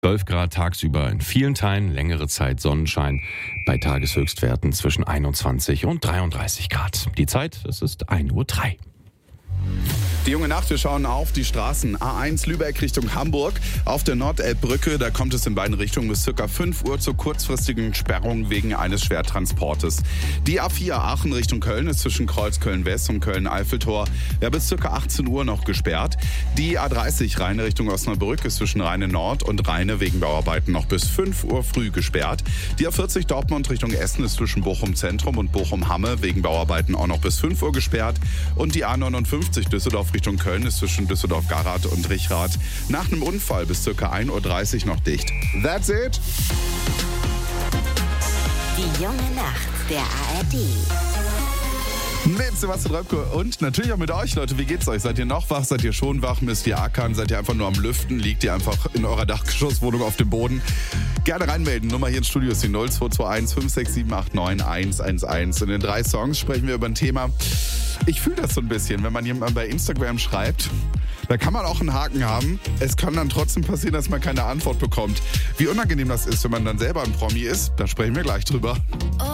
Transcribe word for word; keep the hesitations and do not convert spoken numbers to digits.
zwölf Grad tagsüber, in vielen Teilen längere Zeit Sonnenschein, bei Tageshöchstwerten zwischen einundzwanzig und dreiunddreißig Grad. Die Zeit, es ist ein Uhr drei. Die junge Nacht, wir schauen auf die Straßen. A eins Lübeck Richtung Hamburg. Auf der Nordelbbrücke, da kommt es in beiden Richtungen bis ca. fünf Uhr zur kurzfristigen Sperrung wegen eines Schwertransportes. Die A vier Aachen Richtung Köln ist zwischen Kreuz Köln-West und Köln-Eiffeltor ja, bis ca. achtzehn Uhr noch gesperrt. Die A dreißig Rheine Richtung Osnabrück ist zwischen Rheine Nord und Rheine wegen Bauarbeiten noch bis fünf Uhr früh gesperrt. Die A vierzig Dortmund Richtung Essen ist zwischen Bochum Zentrum und Bochum Hamme wegen Bauarbeiten auch noch bis fünf Uhr gesperrt. Und die A neunundfünfzig Düsseldorf Richtung Köln ist zwischen Düsseldorf-Garath und Richrath nach einem Unfall bis ca. ein Uhr dreißig noch dicht. That's it. Die junge Nacht der A R D. Mit Sebastian Röpke und natürlich auch mit euch, Leute. Wie geht's euch? Seid ihr noch wach? Seid ihr schon wach? Müsst ihr ackern? Seid ihr einfach nur am Lüften? Liegt ihr einfach in eurer Dachgeschosswohnung auf dem Boden? Gerne reinmelden. Nummer hier ins Studio ist die null zwei zwei eins fünf sechs sieben acht neun eins eins eins. In den drei Songs sprechen wir über ein Thema. Ich fühle das so ein bisschen, wenn man jemandem bei Instagram schreibt. Da kann man auch einen Haken haben. Es kann dann trotzdem passieren, dass man keine Antwort bekommt. Wie unangenehm das ist, wenn man dann selber ein Promi ist, da sprechen wir gleich drüber. Oh